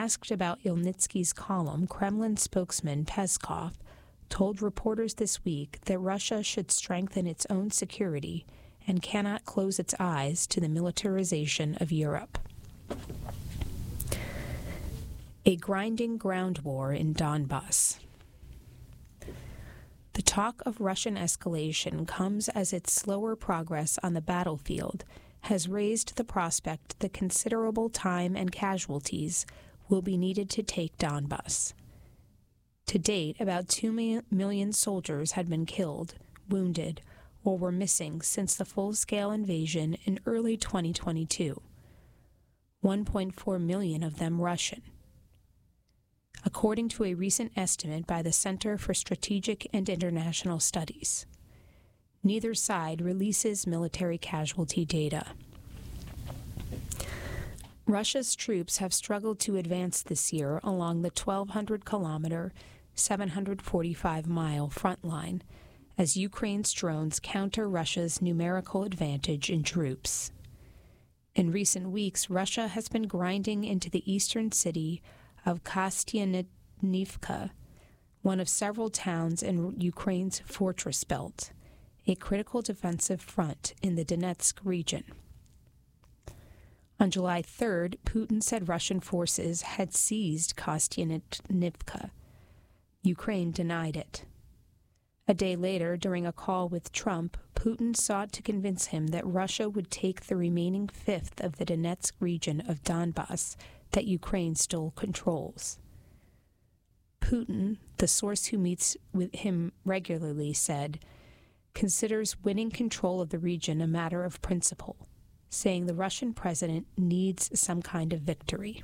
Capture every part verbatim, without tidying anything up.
asked about Ilnitsky's column, Kremlin spokesman Peskov told reporters this week that Russia should strengthen its own security and cannot close its eyes to the militarization of Europe. A grinding ground war in Donbass. The talk of Russian escalation comes as its slower progress on the battlefield has raised the prospect that considerable time and casualties will be needed to take Donbass. To date, about two million soldiers had been killed, wounded, or were missing since the full-scale invasion in early twenty twenty-two. one point four million of them Russian. According to a recent estimate by the Center for Strategic and International Studies. Neither side releases military casualty data. Russia's troops have struggled to advance this year along the twelve hundred kilometer, seven hundred forty-five mile front line as Ukraine's drones counter Russia's numerical advantage in troops. In recent weeks, Russia has been grinding into the eastern city of Kostyantynivka, one of several towns in Ukraine's fortress belt, a critical defensive front in the Donetsk region. On July third, Putin said Russian forces had seized Kostyantynivka. Ukraine denied it. A day later, during a call with Trump, Putin sought to convince him that Russia would take the remaining fifth of the Donetsk region of Donbass that Ukraine still controls. Putin, the source who meets with him regularly, said, considers winning control of the region a matter of principle, saying the Russian president needs some kind of victory.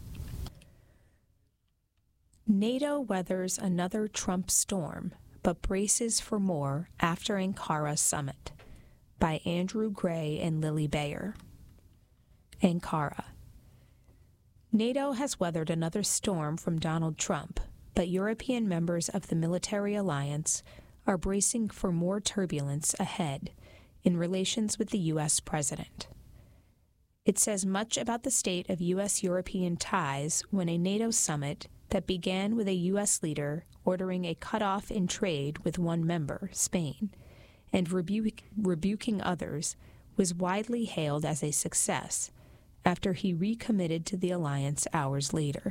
NATO weathers another Trump storm, but braces for more after Ankara summit, by Andrew Gray and Lily Bayer. Ankara. NATO has weathered another storm from Donald Trump, but European members of the military alliance are bracing for more turbulence ahead in relations with the U S president. It says much about the state of U S-European ties when a NATO summit that began with a U S leader ordering a cutoff in trade with one member, Spain, and rebu- rebuking others, was widely hailed as a success after he recommitted to the alliance hours later.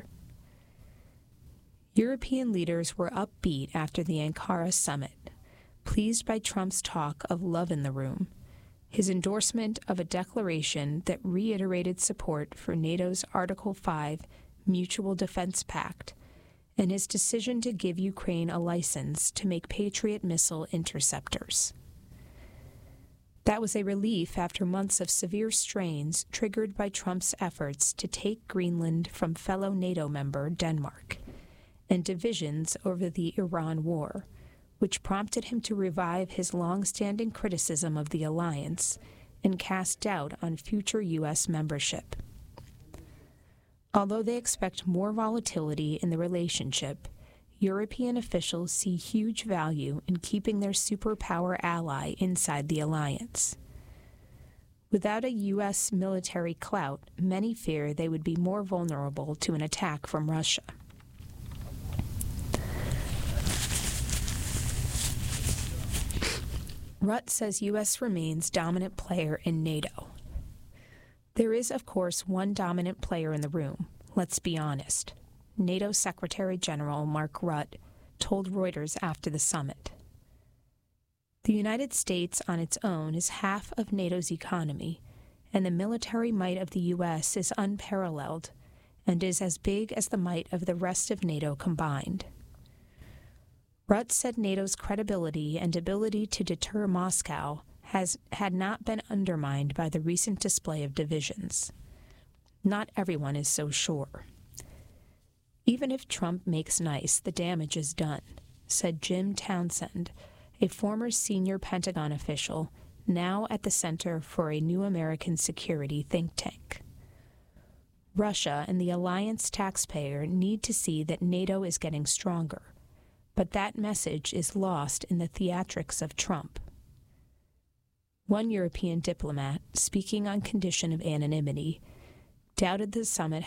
European leaders were upbeat after the Ankara summit, pleased by Trump's talk of love in the room, his endorsement of a declaration that reiterated support for NATO's Article five Mutual Defense Pact, and his decision to give Ukraine a license to make Patriot missile interceptors. That was a relief after months of severe strains triggered by Trump's efforts to take Greenland from fellow NATO member Denmark, and divisions over the Iran war, which prompted him to revive his long-standing criticism of the alliance and cast doubt on future U S membership. Although they expect more volatility in the relationship, European officials see huge value in keeping their superpower ally inside the alliance. Without a U S military clout, many fear they would be more vulnerable to an attack from Russia. Rutt says U S remains dominant player in NATO. There is, of course, one dominant player in the room. Let's be honest. NATO Secretary General Mark Rutte told Reuters after the summit. The United States on its own is half of NATO's economy, and the military might of the U S is unparalleled and is as big as the might of the rest of NATO combined. Rutte said NATO's credibility and ability to deter Moscow has had not been undermined by the recent display of divisions. Not everyone is so sure. Even if Trump makes nice, the damage is done, said Jim Townsend, a former senior Pentagon official, now at the Center for a New American Security think tank. Russia and the alliance taxpayer need to see that NATO is getting stronger, but that message is lost in the theatrics of Trump. One European diplomat, speaking on condition of anonymity, doubted the summit